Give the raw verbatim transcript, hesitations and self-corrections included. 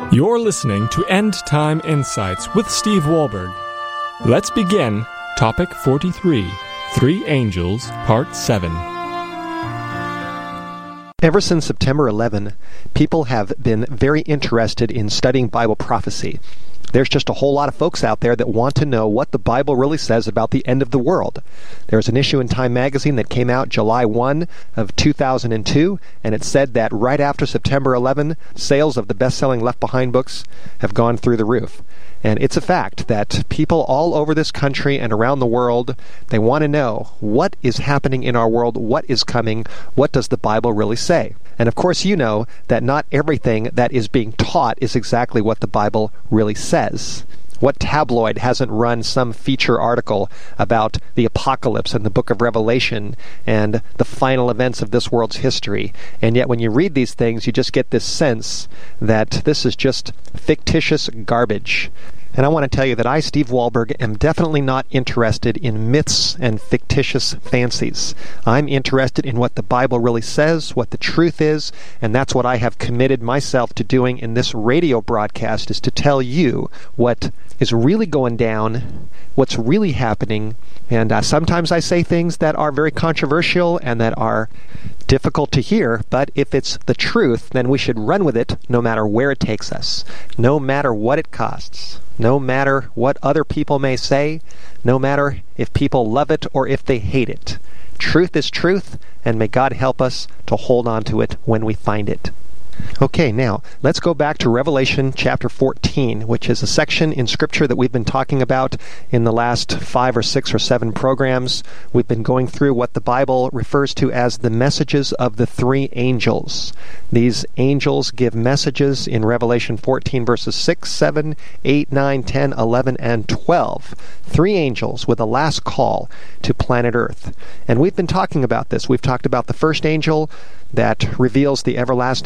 You're listening to End Time Insights with Steve Wohlberg. Let's begin Topic forty-three, Three Angels, Part seven. Ever since September eleventh, people have been very interested in studying Bible prophecy. There's just a whole lot of folks out there that want to know what the Bible really says about the end of the world. There's an issue in Time magazine that came out July first of two thousand two, and it said that right after September eleventh, sales of the best-selling Left Behind books have gone through the roof. And it's a fact that people all over this country and around the world, they want to know what is happening in our world, what is coming, what does the Bible really say? And of course you know that not everything that is being taught is exactly what the Bible really says. What tabloid hasn't run some feature article about the apocalypse and the book of Revelation and the final events of this world's history? And yet when you read these things, you just get this sense that this is just fictitious garbage. And I want to tell you that I, Steve Wohlberg, am definitely not interested in myths and fictitious fancies. I'm interested in what the Bible really says, what the truth is, and that's what I have committed myself to doing in this radio broadcast, is to tell you what is really going down, what's really happening. And uh, sometimes I say things that are very controversial and that are difficult to hear, but if it's the truth, then we should run with it no matter where it takes us, no matter what it costs, no matter what other people may say, no matter if people love it or if they hate it. Truth is truth, and may God help us to hold on to it when we find it. Okay, now, let's go back to Revelation chapter fourteen, which is a section in Scripture that we've been talking about in the last five or six or seven programs. We've been going through what the Bible refers to as the messages of the three angels. These angels give messages in Revelation fourteen, verses six, seven, eight, nine, ten, eleven, and twelve. Three angels with a last call to planet Earth. And we've been talking about this. We've talked about the first angel that reveals the everlasting